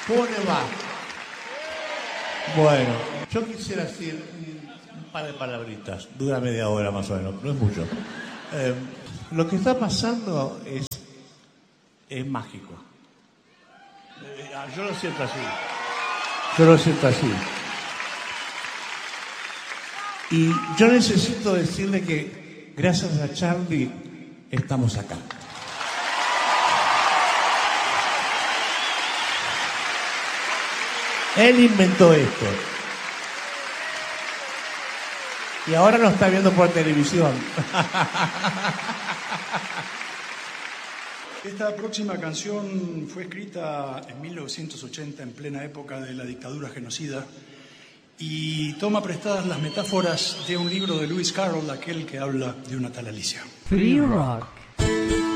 ¿Cómo le va? Bueno, yo quisiera decir un par de palabritas. Dura media hora más o menos, no es mucho. Lo que está pasando es mágico. Yo lo siento así. Yo lo siento así. Y yo necesito decirle que gracias a Charlie estamos acá. Él inventó esto. Y ahora lo está viendo por televisión. Esta próxima canción fue escrita en 1980, en plena época de la dictadura genocida, y toma prestadas las metáforas de un libro de Lewis Carroll, aquel que habla de una tal Alicia. Free Rock.